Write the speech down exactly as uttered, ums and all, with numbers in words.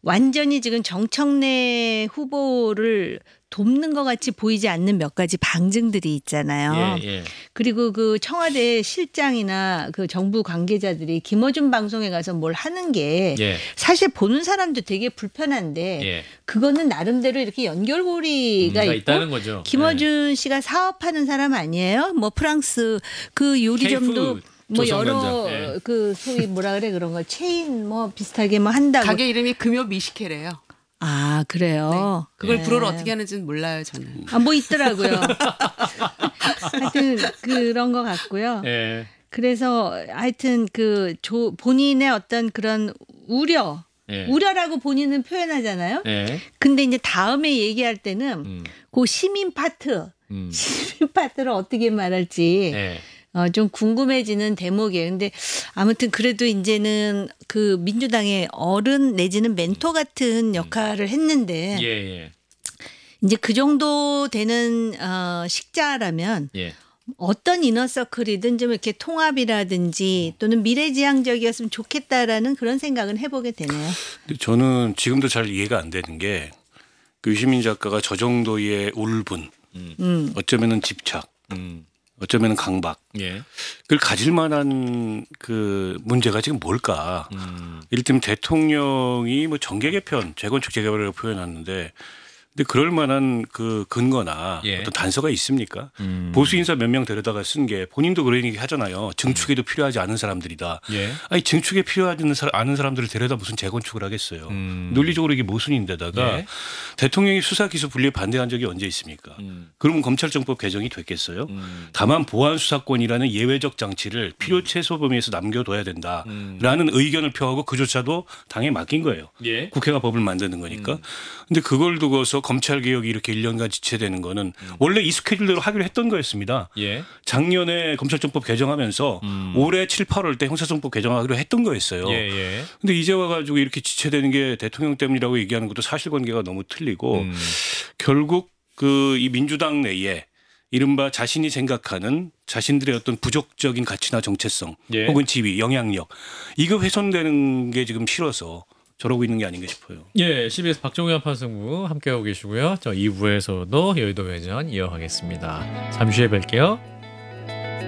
완전히 지금 정청래 후보를 돕는 것 같이 보이지 않는 몇 가지 방증들이 있잖아요. 예, 예. 그리고 그 청와대 실장이나 그 정부 관계자들이 김어준 방송에 가서 뭘 하는 게 예. 사실 보는 사람도 되게 불편한데 예. 그거는 나름대로 이렇게 연결고리가 음, 있고 있다는 거죠. 김어준 예. 씨가 사업하는 사람 아니에요? 뭐 프랑스 그 요리점도 K푸드 뭐 여러 조선관장. 예. 그 소위 뭐라 그래 그런 거 체인 뭐 비슷하게 뭐 한다고. 가게 이름이 금요 미식회래요. 아 그래요. 네. 그걸 네. 불어를 어떻게 하는지는 몰라요 저는. 아, 뭐 있더라고요. 하여튼 그런 것 같고요. 예. 그래서 하여튼 그 조, 본인의 어떤 그런 우려, 예. 우려라고 본인은 표현하잖아요. 예. 근데 이제 다음에 얘기할 때는 음. 그 시민 파트, 음. 시민 파트를 어떻게 말할지 예. 어, 좀 궁금해지는 대목이에요. 근데 아무튼 그래도 이제는 그 민주당의 어른 내지는 멘토 같은 역할을 했는데 예, 예. 이제 그 정도 되는 어, 식자라면 예. 어떤 이너서클이든 좀 이렇게 통합이라든지 또는 미래지향적이었으면 좋겠다라는 그런 생각은 해보게 되네요. 근데 저는 지금도 잘 이해가 안 되는 게 그 유시민 작가가 저 정도의 울분, 음. 어쩌면은 집착, 음. 어쩌면은 강박, 예. 그걸 가질 만한 그 문제가 지금 뭘까? 음. 이를테면 대통령이 뭐 정계 개편, 재건축 재개발이라고 표현하는데, 근데 그럴 만한 그 근거나 예. 어떤 단서가 있습니까? 음. 보수 인사 몇 명 데려다가 쓴 게 본인도 그런 얘기 하잖아요. 증축에도 필요하지 않은 사람들이다. 예. 아니 증축에 필요하지 않은 사람들을 데려다 무슨 재건축을 하겠어요. 음. 논리적으로 이게 모순인데다가 예. 대통령이 수사 기소 분리에 반대한 적이 언제 있습니까? 음. 그러면 검찰정법 개정이 됐겠어요? 음. 다만 보안 수사권이라는 예외적 장치를 필요 최소 범위에서 남겨둬야 된다라는 음. 의견을 표하고 그조차도 당에 맡긴 거예요. 예. 국회가 법을 만드는 거니까. 음. 근데 그걸 두고서 검찰 개혁이 이렇게 일 년간 지체되는 거는 음. 원래 이 스케줄대로 하기로 했던 거였습니다. 예. 작년에 검찰정법 개정하면서 음. 올해 칠, 팔월 때 형사정법 개정하기로 했던 거였어요. 예, 예. 근데 이제 와가지고 이렇게 지체되는 게 대통령 때문이라고 얘기하는 것도 사실관계가 너무 틀리고 음. 결국 그 이 민주당 내에 이른바 자신이 생각하는 자신들의 어떤 부족적인 가치나 정체성 예. 혹은 지위, 영향력 이거 훼손되는 게 지금 싫어서 저러고 있는 게 아닌가 싶어요. 예, 씨비에스 박종현 판승부 함께하고 계시고요. 저 이 부에서도 여의도 외전 이어가겠습니다. 잠시 후에 뵐게요.